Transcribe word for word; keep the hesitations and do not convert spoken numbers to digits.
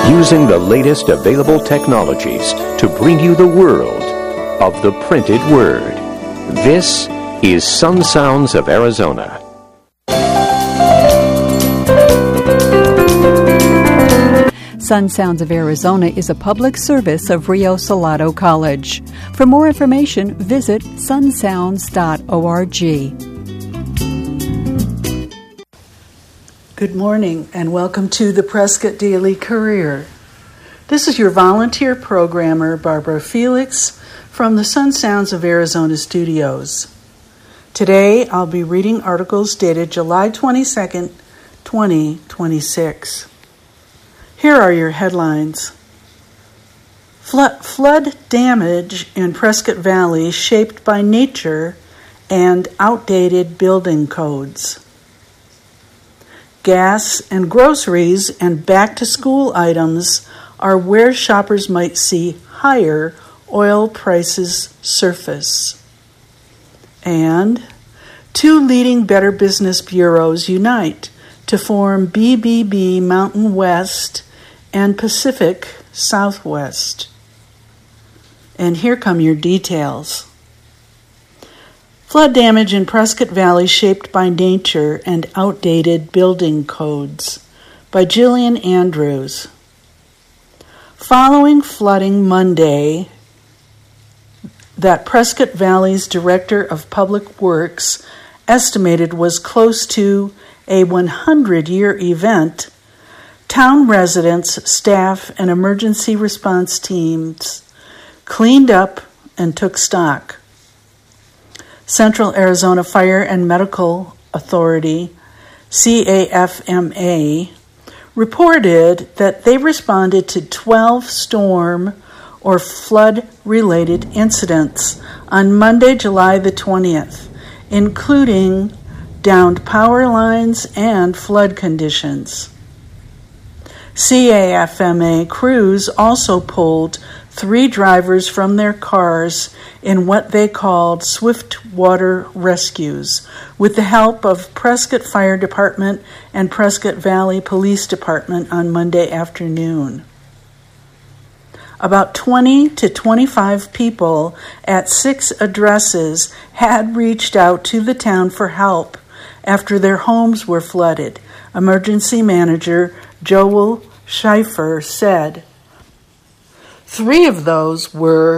using the latest available technologies to bring you the world of the printed word. This is Sun Sounds of Arizona. Sun Sounds of Arizona is a public service of Rio Salado College. For more information, visit sun sounds dot org. Good morning and welcome to the Prescott Daily Courier. This is your volunteer programmer, Barbara Felix, from the Sun Sounds of Arizona studios. Today I'll be reading articles dated July twenty-second, twenty twenty-six. Here are your headlines. Flood, flood damage in Prescott Valley shaped by nature and outdated building codes. Gas and groceries and back-to-school items are where shoppers might see higher oil prices surface. And two leading Better Business bureaus unite to form B B B Mountain West and Pacific Southwest. And here come your details. Flood damage in Prescott Valley shaped by nature and outdated building codes by Jillian Andrews. Following flooding Monday that Prescott Valley's Director of Public Works estimated was close to a hundred-year event, town residents, staff, and emergency response teams cleaned up and took stock. Central Arizona Fire and Medical Authority, C A F M A, reported that they responded to twelve storm or flood-related incidents on Monday, July the twentieth, including downed power lines and flood conditions. C A F M A crews also pulled three drivers from their cars in what they called swift water rescues with the help of Prescott Fire Department and Prescott Valley Police Department on Monday afternoon. About twenty to twenty-five people at six addresses had reached out to the town for help after their homes were flooded, Emergency Manager Joel Schaefer said. Three of those were